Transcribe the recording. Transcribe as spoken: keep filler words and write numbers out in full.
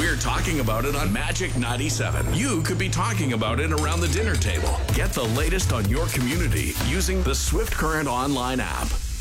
We're talking about it on Magic ninety-seven. You could be talking about it around the dinner table. Get the latest on your community using the Swift Current online app.